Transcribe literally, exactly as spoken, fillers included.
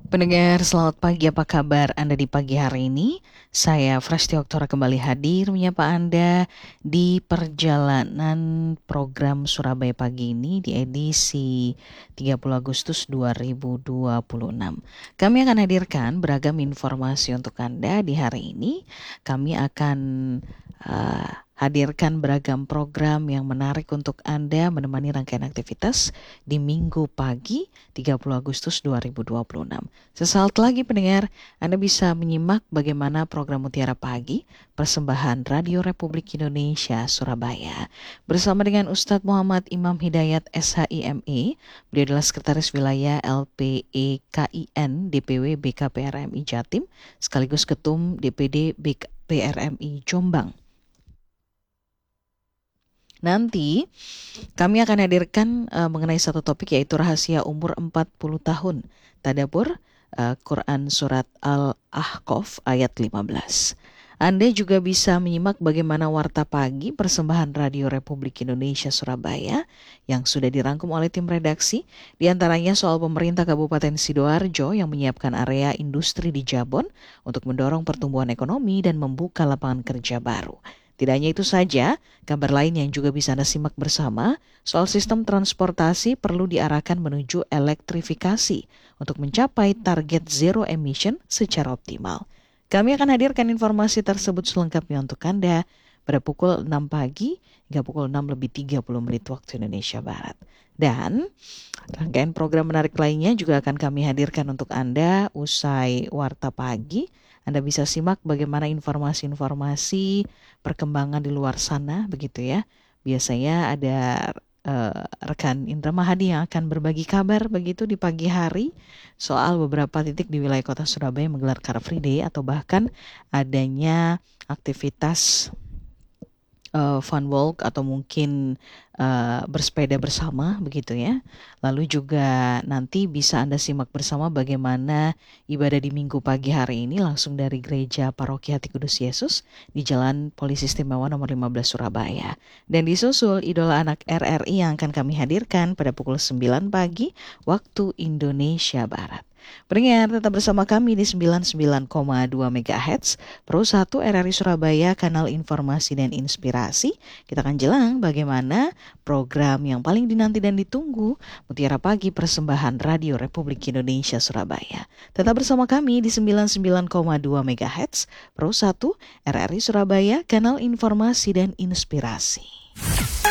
Pendengar, selamat pagi. Apa kabar Anda di pagi hari ini? Saya Fresti Oktora kembali hadir menyapa Anda di perjalanan program Surabaya Pagi ini di edisi tiga puluh Agustus dua ribu dua puluh enam. Kami akan hadirkan beragam informasi untuk Anda di hari ini. Kami akan uh, hadirkan beragam program yang menarik untuk Anda menemani rangkaian aktivitas di Minggu pagi tiga puluh Agustus dua ribu dua puluh enam. Sesaat lagi pendengar, Anda bisa menyimak bagaimana program Mutiara Pagi, persembahan Radio Republik Indonesia Surabaya. Bersama dengan Ustadz Muhammad Imam Hidayat S H I M E, beliau adalah Sekretaris Wilayah L P E K I N D P W B K P R M I Jatim, sekaligus Ketum D P D B K P R M I Jombang. Nanti kami akan hadirkan uh, mengenai satu topik yaitu rahasia umur empat puluh tahun. Tadabbur uh, Quran Surat Al-Ahqaf ayat lima belas. Anda juga bisa menyimak bagaimana Warta Pagi persembahan Radio Republik Indonesia Surabaya yang sudah dirangkum oleh tim redaksi. Di antaranya soal pemerintah Kabupaten Sidoarjo yang menyiapkan area industri di Jabon untuk mendorong pertumbuhan ekonomi dan membuka lapangan kerja baru. Tidak hanya itu saja, kabar lain yang juga bisa Anda simak bersama, soal sistem transportasi perlu diarahkan menuju elektrifikasi untuk mencapai target zero emission secara optimal. Kami akan hadirkan informasi tersebut selengkapnya untuk Anda pada pukul enam pagi hingga pukul enam lebih tiga puluh menit waktu Indonesia Barat. Dan rangkaian program menarik lainnya juga akan kami hadirkan untuk Anda usai Warta Pagi. Anda bisa simak bagaimana informasi-informasi perkembangan di luar sana begitu ya. Biasanya ada uh, rekan Indra Mahadi yang akan berbagi kabar begitu di pagi hari soal beberapa titik di wilayah kota Surabaya menggelar Car Free Day atau bahkan adanya aktivitas uh, fun walk atau mungkin uh, bersepeda bersama begitu ya. Lalu juga nanti bisa Anda simak bersama bagaimana ibadah di Minggu pagi hari ini langsung dari Gereja Paroki Hati Kudus Yesus di Jalan Polisi Istimewa nomor lima belas Surabaya. Dan disusul Idola Anak R R I yang akan kami hadirkan pada pukul sembilan pagi waktu Indonesia Barat. Pendengar, tetap bersama kami di sembilan puluh sembilan koma dua megahertz Pro satu R R I Surabaya, kanal informasi dan inspirasi. Kita akan jelang bagaimana program yang paling dinanti dan ditunggu, Mutiara Pagi persembahan Radio Republik Indonesia Surabaya. Tetap bersama kami di sembilan puluh sembilan koma dua megahertz Pro satu R R I Surabaya, kanal informasi dan inspirasi.